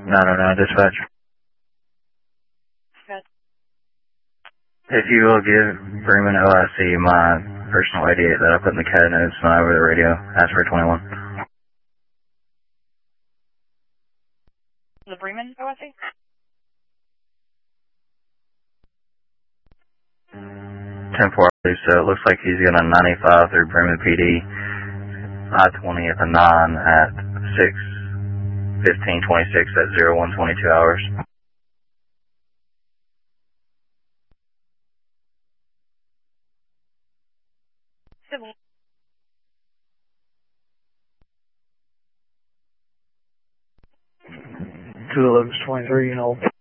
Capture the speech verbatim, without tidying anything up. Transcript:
nine oh nine dispatch. Good. If you will give Bremen O I C my personal eighty-eight that I put in the C A D notes and over the radio, ask for twenty-one. The Bremen O S C? ten four, so it looks like he's going to ninety-five through Bremen P D, I twenty at the nine at six fifteen twenty-six at zero one twenty-two hours. Civil. two eleven twenty-three, you know.